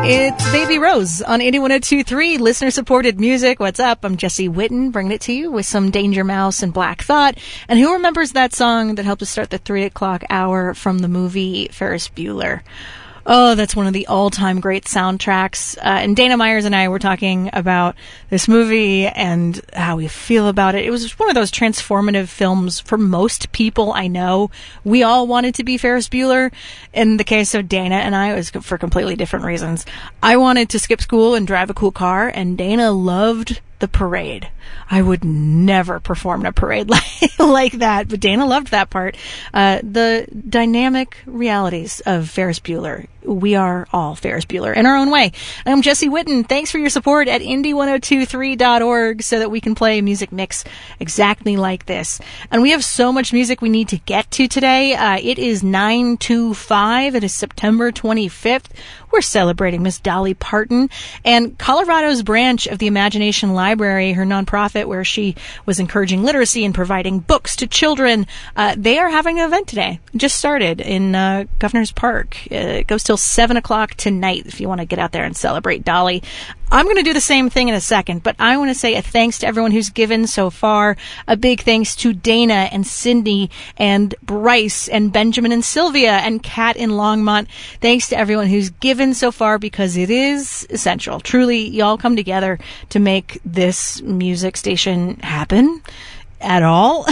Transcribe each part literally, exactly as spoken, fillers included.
It's Baby Rose on Indie one oh two point three, listener-supported music. What's up? I'm Jesse Witten, bringing it to you with some Danger Mouse and Black Thought. And who remembers that song that helped us start the three o'clock hour from the movie Ferris Bueller? Oh, that's one of the all-time great soundtracks. Uh, and Dana Myers and I were talking about this movie and how we feel about it. It was one of those transformative films for most people I know. We all wanted to be Ferris Bueller. In the case of Dana and I, it was for completely different reasons. I wanted to skip school and drive a cool car, and Dana loved the parade. I would never perform in a parade like, like that, but Dana loved that part. Uh, the dynamic realities of Ferris Bueller. We are all Ferris Bueller in our own way. I'm Jesse Witten. Thanks for your support at indie one oh two three dot org so that we can play a music mix exactly like this. And we have so much music we need to get to today. Uh, it is nine two five. It is September twenty-fifth. We're celebrating Miss Dolly Parton, and Colorado's branch of the Imagination Library, her nonprofit where she was encouraging literacy and providing books to children, uh, they are having an event today. It just started in uh, Governor's Park. Uh, it goes till seven o'clock tonight if you want to get out there and celebrate Dolly. I'm going to do the same thing in a second, but I want to say a thanks to everyone who's given so far. A big thanks to Dana and Cindy and Bryce and Benjamin and Sylvia and Kat in Longmont. Thanks to everyone who's given so far, because it is essential. Truly, y'all come together to make this music station happen at all.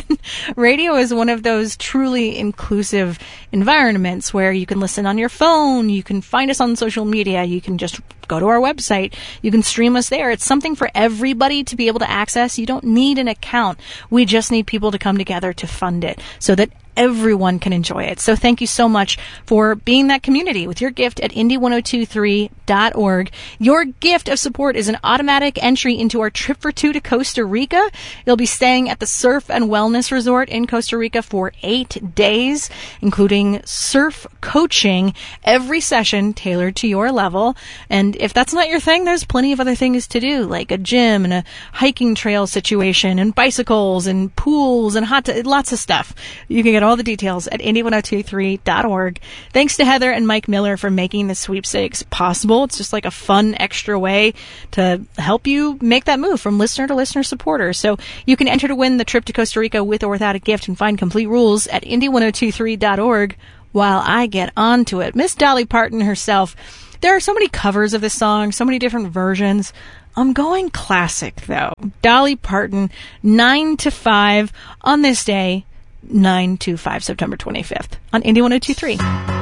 Radio is one of those truly inclusive environments where you can listen on your phone, you can find us on social media, you can just go to our website, you can stream us there. It's something for everybody to be able to access. You don't need an account. We just need people to come together to fund it so that everyone can enjoy it. So thank you so much for being that community with your gift at indie one oh two three dot org. Your gift of support is an automatic entry into our trip for two to Costa Rica. You'll be staying at the Surf and Wellness Resort in Costa Rica for eight days, including surf coaching, every session tailored to your level. And if that's not your thing, there's plenty of other things to do, like a gym and a hiking trail situation and bicycles and pools and hot, t- lots of stuff. You can get all the details at indie one oh two three dot org. Thanks to Heather and Mike Miller for making the sweepstakes possible. It's just like a fun extra way to help you make that move from listener to listener supporter. So you can enter to win the trip to Costa Rica with or without a gift and find complete rules at indie one oh two three dot org. While I get on to it, Miss Dolly Parton herself. There are so many covers of this song, so many different versions. I'm going classic, though. Dolly Parton, nine to five on this day, nine to five, September twenty-fifth, on Indie one oh two three.